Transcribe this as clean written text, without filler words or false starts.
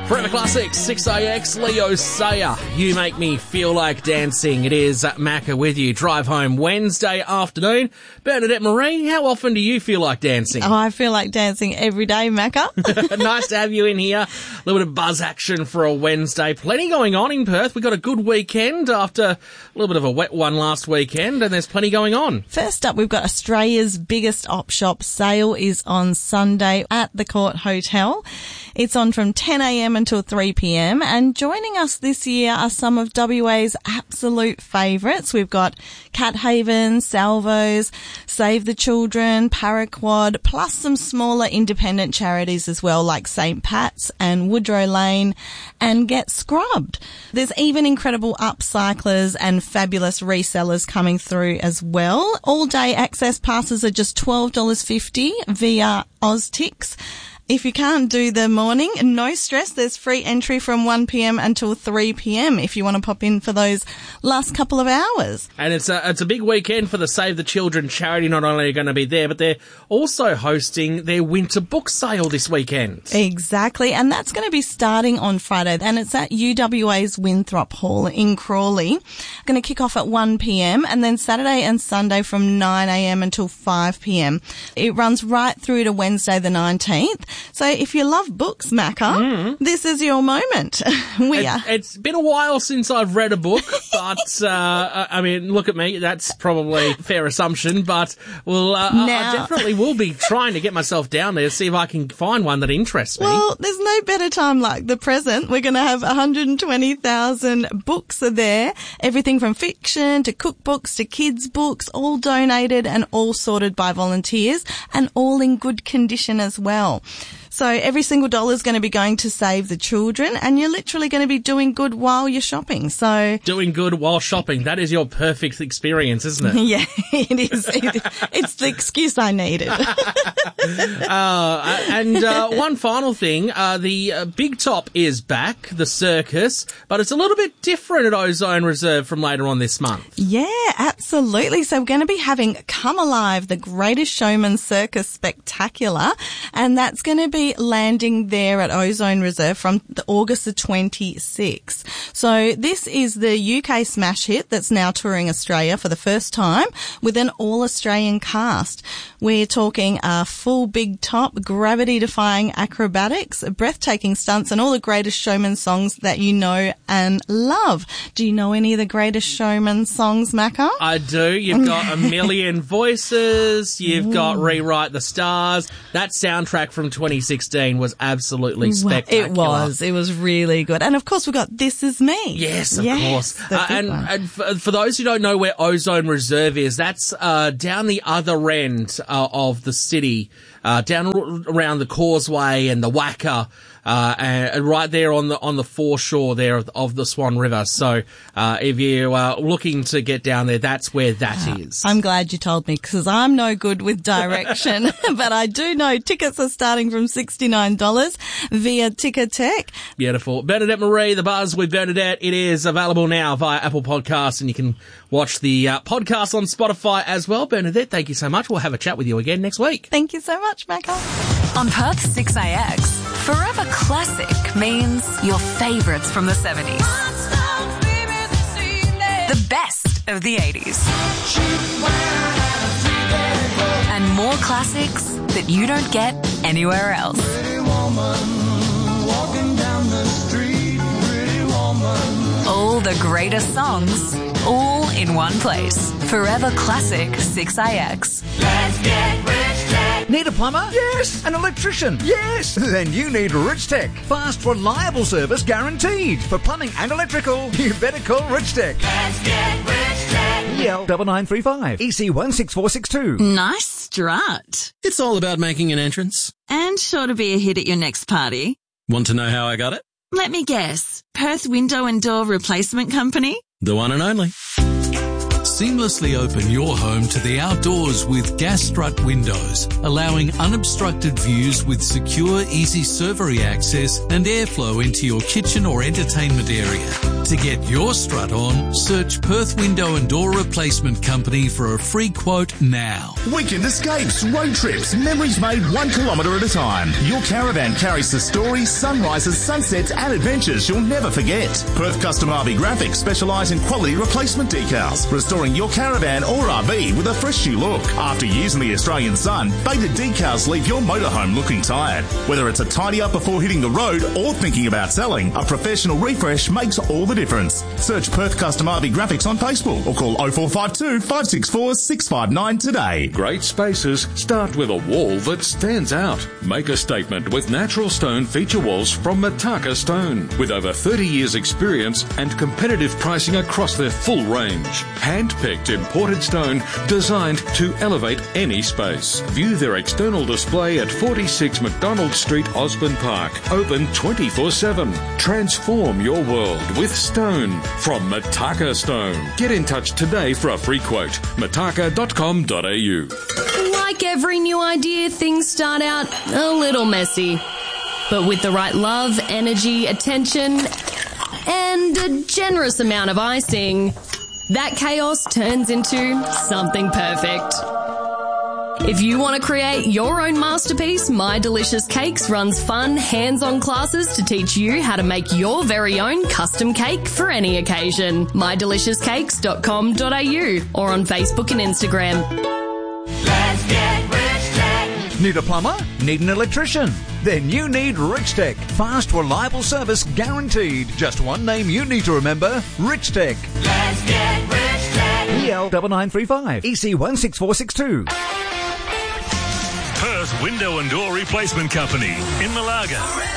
Forever Classics, 6AX, Leo Sayer. You make me feel like dancing. It is Macca with you. Drive home Wednesday afternoon. Bernadette Marie, how often do you feel like dancing? Oh, I feel like dancing every day, Macca. Nice to have you in here. A little bit of buzz action for a Wednesday. Plenty going on in Perth. We got a good weekend after a little bit of a wet one last weekend, and there's plenty going on. First up, we've got Australia's biggest op shop sale is on Sunday at the Court Hotel. It's on from 10 a.m. until 3 p.m. and joining us this year are some of WA's absolute favourites. We've got Cat Haven, Salvos, Save the Children, Paraquad, plus some smaller independent charities as well, like St. Pat's and Woodrow Lane and Get Scrubbed. There's even incredible upcyclers and fabulous resellers coming through as well. All day access passes are just $12.50 via OzTix. If you can't do the morning, no stress. There's free entry from 1 p.m. until 3 p.m. if you want to pop in for those last couple of hours. And it's a big weekend for the Save the Children charity. Not only are going to be there, but they're also hosting their winter book sale this weekend. Exactly. And that's going to be starting on Friday. And it's at UWA's Winthrop Hall in Crawley. Going to kick off at 1 p.m. and then Saturday and Sunday from 9 a.m. until 5 p.m. It runs right through to Wednesday the 19th. So if you love books, Macca, this is your moment. It's been a while since I've read a book, but, I mean, look at me. That's probably a fair assumption, but I definitely will be trying to get myself down there to see if I can find one that interests me. Well, there's no better time like the present. We're going to have 120,000 books are there. Everything from fiction to cookbooks to kids' books, all donated and all sorted by volunteers and all in good condition as well. So every single dollar is going to be going to Save the Children, and you're literally going to be doing good while you're shopping. So doing good while shopping, that is your perfect experience, isn't it? Yeah, it is. It's the excuse I needed. One final thing, the Big Top is back, the circus, but it's a little bit different at Ozone Reserve from later on this month. Yeah, absolutely. So we're going to be having Come Alive, the Greatest Showman Circus Spectacular, and that's going to be landing there at Ozone Reserve from August the 26th. So this is the UK smash hit that's now touring Australia for the first time with an all-Australian cast. We're talking a full Big Top, gravity-defying acrobatics, breathtaking stunts, and all the Greatest Showman songs that you know and love. Do you know any of the Greatest Showman songs, Macca? I do. You've got A Million Voices. You've got Rewrite the Stars. That soundtrack from 2016 was absolutely spectacular. It was. It was really good. And of course, we've got This Is Me. Yes, of course. And for those who don't know where Ozone Reserve is, that's down the other end of the city, down around the Causeway and the Wacker, and right there on the foreshore there of the Swan River. So if you are looking to get down there, that's where that is. I'm glad you told me because I'm no good with direction, but I do know tickets are starting from $69 via Ticketek. Beautiful. Bernadette Marie, The Buzz with Bernadette. It is available now via Apple Podcasts, and you can watch the podcast on Spotify as well. Bernadette, thank you so much. We'll have a chat with you again next week. Thank you so much, Macca. On Perth 6AX, Forever Classic means your favourites from the 70s. The best of the 80s. And more classics that you don't get anywhere else. All the greatest songs, all in one place. Forever Classic 6AX. Let's get rich, Tech. Need a plumber? Yes. An electrician? Yes. Then you need Rich Tech. Fast, reliable service guaranteed. For plumbing and electrical, you better call Rich Tech. Let's get rich, Tech. EL 9935 EC 16462. Nice strut. It's all about making an entrance. And sure to be a hit at your next party. Want to know how I got it? Let me guess. Perth Window and Door Replacement Company? The one and only. Seamlessly open your home to the outdoors with Gas Strut windows, allowing unobstructed views with secure, easy servery access and airflow into your kitchen or entertainment area. To get your strut on, search Perth Window and Door Replacement Company for a free quote now. Weekend escapes, road trips, memories made 1 kilometre at a time. Your caravan carries the stories, sunrises, sunsets and adventures you'll never forget. Perth Custom RV Graphics specialise in quality replacement decals, restoring your caravan or RV with a fresh new look. After years in the Australian sun, faded decals leave your motorhome looking tired. Whether it's a tidy up before hitting the road or thinking about selling, a professional refresh makes all the difference. Search Perth Custom RV Graphics on Facebook or call 0452 564 659 today. Great spaces start with a wall that stands out. Make a statement with natural stone feature walls from Mataka Stone. With over 30 years experience and competitive pricing across their full range. Hand-picked imported stone designed to elevate any space. View their external display at 46 McDonald Street, Osborne Park. Open 24/7. Transform your world with stone from Mataka Stone. Get in touch today for a free quote. mataka.com.au. Like every new idea, things start out a little messy. But with the right love, energy, attention, and a generous amount of icing, that chaos turns into something perfect. If you want to create your own masterpiece, My Delicious Cakes runs fun, hands-on classes to teach you how to make your very own custom cake for any occasion. mydeliciouscakes.com.au or on Facebook and Instagram. Let's get Rich Tech. Need a plumber? Need an electrician? Then you need Rich Tech. Fast, reliable service guaranteed. Just one name you need to remember, Rich Tech. Let's get Rich Tech. EL 9935 EC 16462. Perth Window and Door Replacement Company in Malaga.